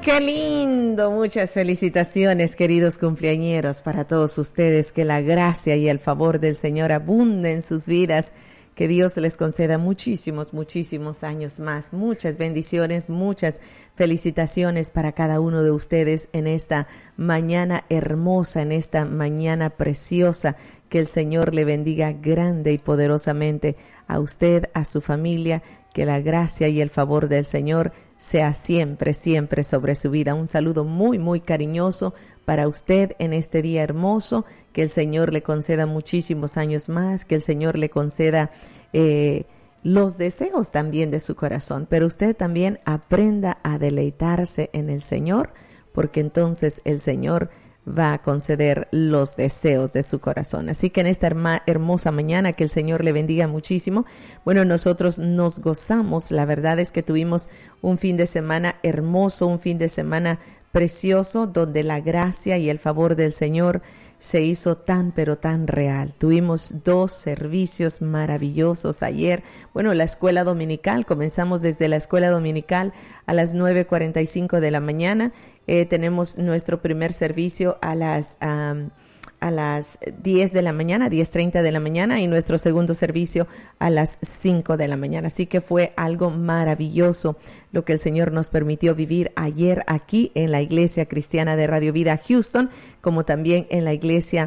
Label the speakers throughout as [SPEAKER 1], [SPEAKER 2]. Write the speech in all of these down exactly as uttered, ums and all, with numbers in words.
[SPEAKER 1] qué lindo. Muchas felicitaciones, queridos cumpleañeros, para todos ustedes. Que la gracia y el favor del Señor abunde en sus vidas. Que Dios les conceda muchísimos, muchísimos años más. Muchas bendiciones, muchas felicitaciones para cada uno de ustedes en esta mañana hermosa, en esta mañana preciosa. Que el Señor le bendiga grande y poderosamente a usted, a su familia. Que la gracia y el favor del Señor sea siempre, siempre sobre su vida. Un saludo muy, muy cariñoso para usted en este día hermoso. Que el Señor le conceda muchísimos años más, que el Señor le conceda eh, los deseos también de su corazón. Pero usted también aprenda a deleitarse en el Señor, porque entonces el Señor va a conceder los deseos de su corazón. Así que en esta herma, hermosa mañana, que el Señor le bendiga muchísimo. Bueno, nosotros nos gozamos. La verdad es que tuvimos un fin de semana hermoso, un fin de semana precioso, donde la gracia y el favor del Señor se hizo tan pero tan real. Tuvimos dos servicios maravillosos ayer. Bueno, la escuela dominical, comenzamos desde la escuela dominical a las nueve cuarenta y cinco de la mañana. Eh, tenemos nuestro primer servicio a las um, a las diez de la mañana, diez treinta de la mañana, y nuestro segundo servicio a las cinco de la mañana. Así que fue algo maravilloso lo que el Señor nos permitió vivir ayer aquí en la Iglesia Cristiana de Radio Vida Houston, como también en la iglesia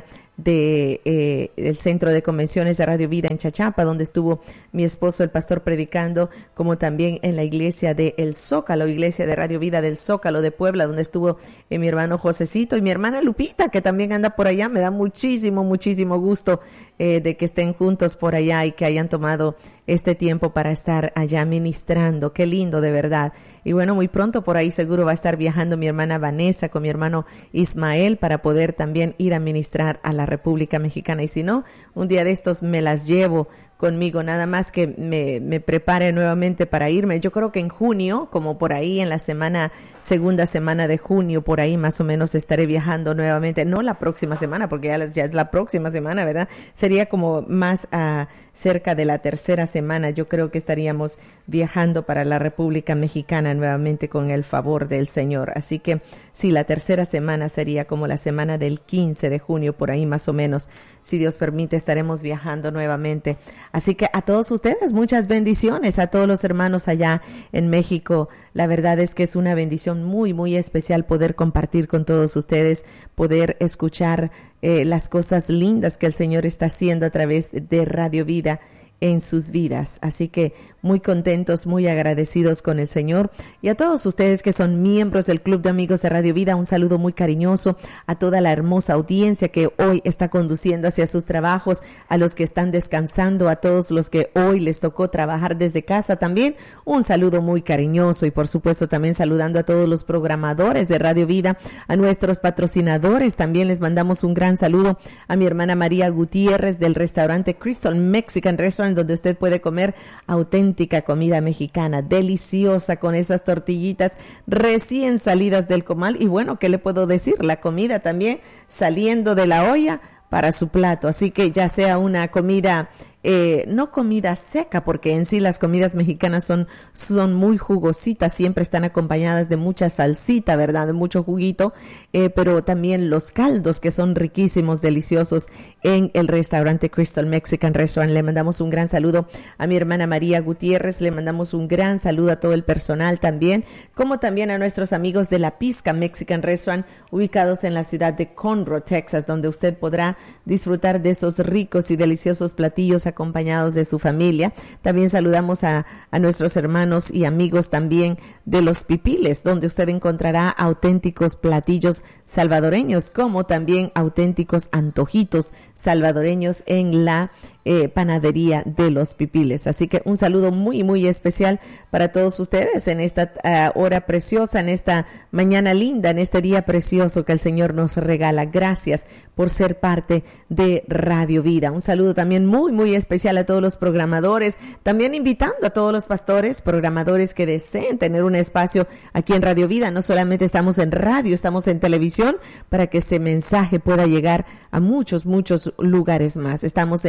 [SPEAKER 1] de eh, el Centro de Convenciones de Radio Vida en Chachapa, donde estuvo mi esposo, el pastor, predicando, como también en la iglesia de El Zócalo, iglesia de Radio Vida del Zócalo de Puebla, donde estuvo eh, mi hermano Josecito y mi hermana Lupita, que también anda por allá. Me da muchísimo, muchísimo gusto eh, de que estén juntos por allá y que hayan tomado este tiempo para estar allá ministrando. Qué lindo, de verdad. Y bueno, muy pronto por ahí seguro va a estar viajando mi hermana Vanessa con mi hermano Ismael para poder también ir a ministrar a la República Mexicana. Y si no, un día de estos me las llevo conmigo, nada más que me, me prepare nuevamente para irme. Yo creo que en junio, como por ahí en la semana, segunda semana de junio, por ahí más o menos estaré viajando nuevamente. No la próxima semana, porque ya, ya es la próxima semana, ¿verdad? Sería como más uh, cerca de la tercera semana. Yo creo que estaríamos viajando para la República Mexicana nuevamente con el favor del Señor. Así que sí, la tercera semana sería como la semana del quince de junio, por ahí más o menos. Si Dios permite, estaremos viajando nuevamente. Así que a todos ustedes, muchas bendiciones, a todos los hermanos allá en México. La verdad es que es una bendición muy, muy especial poder compartir con todos ustedes, poder escuchar eh, las cosas lindas que el Señor está haciendo a través de Radio Vida en sus vidas. Así que muy contentos, muy agradecidos con el Señor. Y a todos ustedes que son miembros del Club de Amigos de Radio Vida, un saludo muy cariñoso a toda la hermosa audiencia que hoy está conduciendo hacia sus trabajos, a los que están descansando, a todos los que hoy les tocó trabajar desde casa también, un saludo muy cariñoso. Y por supuesto también saludando a todos los programadores de Radio Vida, a nuestros patrocinadores. También les mandamos un gran saludo a mi hermana María Gutiérrez del restaurante Crystal Mexican Restaurant, donde usted puede comer auténtica comida mexicana, deliciosa, con esas tortillitas recién salidas del comal. Y bueno, ¿qué le puedo decir? La comida también saliendo de la olla para su plato. Así que ya sea una comida, eh, no comida seca, porque en sí las comidas mexicanas son, son muy jugositas, siempre están acompañadas de mucha salsita, ¿verdad? De mucho juguito, eh, pero también los caldos, que son riquísimos, deliciosos en el restaurante Crystal Mexican Restaurant. Le mandamos un gran saludo a mi hermana María Gutiérrez, le mandamos un gran saludo a todo el personal también, como también a nuestros amigos de La Pizca Mexican Restaurant, ubicados en la ciudad de Conroe, Texas, donde usted podrá disfrutar de esos ricos y deliciosos platillos acompañados de su familia. También saludamos a, a nuestros hermanos y amigos también de Los Pipiles, donde usted encontrará auténticos platillos salvadoreños, como también auténticos antojitos salvadoreños en la eh, panadería de Los Pipiles. Así que un saludo muy, muy especial para todos ustedes en esta uh, hora preciosa, en esta mañana linda, en este día precioso que el Señor nos regala. Gracias por ser parte de Radio Vida. Un saludo también muy, muy especial a todos los programadores, también invitando a todos los pastores, programadores que deseen tener un espacio aquí en Radio Vida. No solamente estamos en radio, estamos en televisión, para que ese mensaje pueda llegar a muchos, muchos lugares más. Estamos en Lakeshore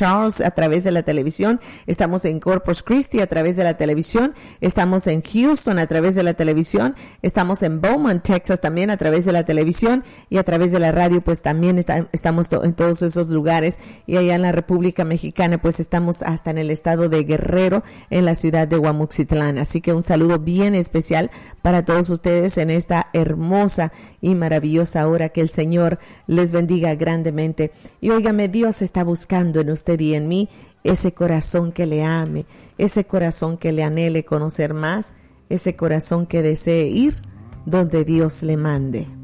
[SPEAKER 1] Charles a través de la televisión, estamos en Corpus Christi a través de la televisión, estamos en Houston a través de la televisión, estamos en Beaumont, Texas también a través de la televisión y a través de la radio pues también está, estamos to- en todos esos lugares, y allá en la República Mexicana pues estamos hasta en el estado de Guerrero, en la ciudad de Guamuxitlán. Así que un saludo bien especial para todos ustedes en esta hermosa y maravillosa hora. Que el Señor les bendiga grandemente. Y óigame, Dios está buscando en usted y en mí ese corazón que le ame, ese corazón que le anhele conocer más, ese corazón que desee ir donde Dios le mande.